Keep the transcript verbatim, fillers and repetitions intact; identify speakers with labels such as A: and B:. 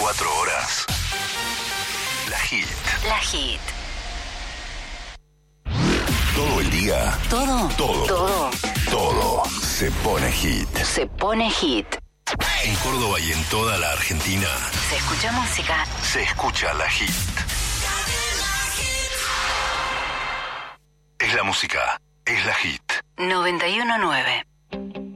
A: veinticuatro horas. La Hit.
B: La Hit.
A: Todo el día.
B: Todo.
A: Todo.
B: Todo.
A: Todo se pone hit.
B: Se pone hit.
A: En Córdoba y en toda la Argentina
B: Se escucha música.
A: se escucha La Hit. Es la música. Es La Hit.
B: noventa y uno nueve.